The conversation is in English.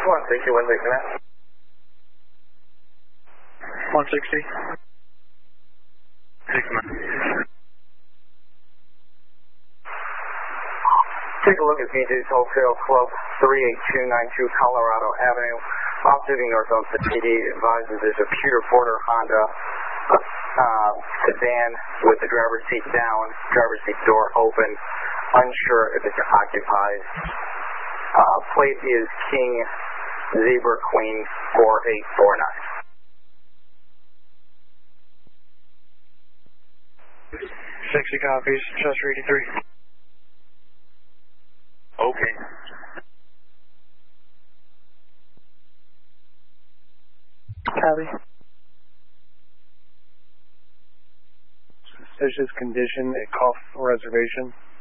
160, when's it connect? 160. 6 months. Take a look at PJ's Wholesale Club, 38292 Colorado Avenue. Opposite northbound to PD advises there's a Peter Porter Honda sedan with the driver's seat down, driver's seat door open, unsure if it's occupied. Plate is King Zebra Queen 4849. 60 copies, Chester 83. Okay. Copy. Suspicious condition at Cough Reservation.